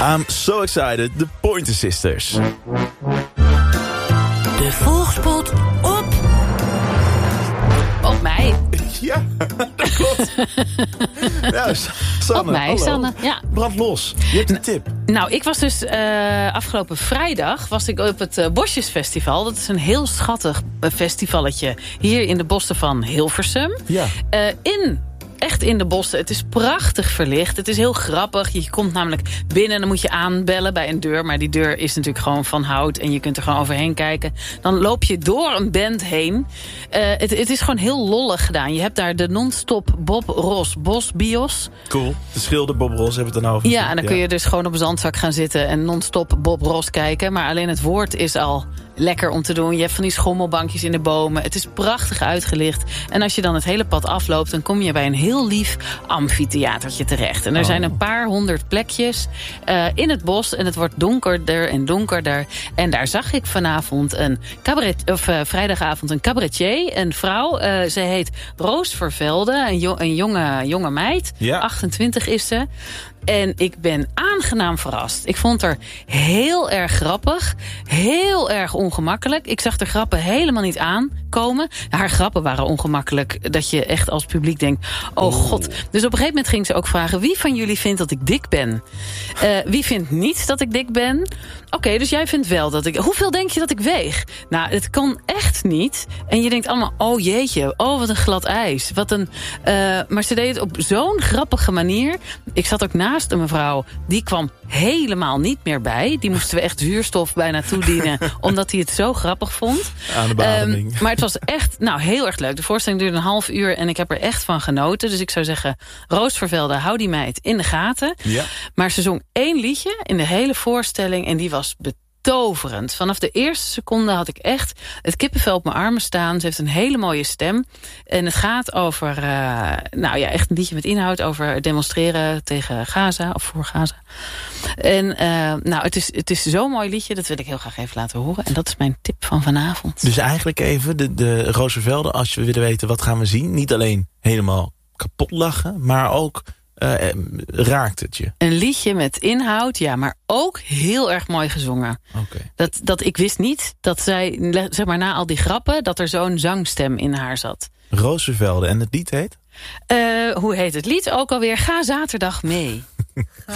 I'm so excited. The Pointer Sisters. De Volksspot op mij. Ja, dat klopt. Nou, Sanne, Op mij, hallo. Sanne. Ja. Brand los. Je hebt een tip. Nou, ik was dus afgelopen vrijdag was ik op het Bosjesfestival. Dat is een heel schattig festivalletje hier in de bossen van Hilversum. Ja. Echt in de bossen. Het is prachtig verlicht. Het is heel grappig. Je komt namelijk binnen en dan moet je aanbellen bij een deur. Maar die deur is natuurlijk gewoon van hout. En je kunt er gewoon overheen kijken. Dan loop je door een band heen. Het is gewoon heel lollig gedaan. Je hebt daar de non-stop Bob Ross Bosbios. Cool. De schilder Bob Ross hebben we het dan over. Ja, en dan kun je dus gewoon op een zandzak gaan zitten en non-stop Bob Ross kijken. Maar alleen het woord is al lekker om te doen. Je hebt van die schommelbankjes in de bomen. Het is prachtig uitgelicht. En als je dan het hele pad afloopt, dan kom je bij een heel lief amfitheatertje terecht. En er zijn een paar 100 plekjes in het bos. En het wordt donkerder en donkerder. En daar zag ik vanavond vrijdagavond een cabaretier, een vrouw. Ze heet Roos Vervelde, een jonge meid. Ja. 28 is ze. En ik ben aangenaam verrast. Ik vond haar heel erg grappig. Heel erg ongemakkelijk. Ik zag de grappen helemaal niet aankomen. Haar grappen waren ongemakkelijk. Dat je echt als publiek denkt, oh god. Dus op een gegeven moment ging ze ook vragen, wie van jullie vindt dat ik dik ben? Wie vindt niet dat ik dik ben? Oké, dus jij vindt wel dat ik... Hoeveel denk je dat ik weeg? Nou, het kan echt niet. En je denkt allemaal, oh jeetje, oh wat een glad ijs. Maar ze deed het op zo'n grappige manier. Ik zat ook naast een mevrouw, die kwam helemaal niet meer bij. Die moesten we echt zuurstof bijna toedienen, omdat hij het zo grappig vond. Aan de beademing. Maar het was echt heel erg leuk. De voorstelling duurde een half uur en ik heb er echt van genoten. Dus ik zou zeggen, Roos Vervelde, hou die meid in de gaten. Ja. Maar ze zong 1 liedje in de hele voorstelling en die was betoverend. Vanaf de eerste seconde had ik echt het kippenvel op mijn armen staan. Ze heeft een hele mooie stem. En het gaat over, echt een liedje met inhoud over demonstreren tegen Gaza of voor Gaza. En het is zo'n mooi liedje, dat wil ik heel graag even laten horen. En dat is mijn tip van vanavond. Dus eigenlijk even de Roos Vervelde, als we willen weten wat gaan we zien. Niet alleen helemaal kapot lachen, maar ook raakt het je. Een liedje met inhoud, ja, maar ook heel erg mooi gezongen. Okay. Dat ik wist niet dat zij, zeg maar na al die grappen, dat er zo'n zangstem in haar zat. Roos Vervelde, en het lied heet? Hoe heet het lied ook alweer? Ga zaterdag mee.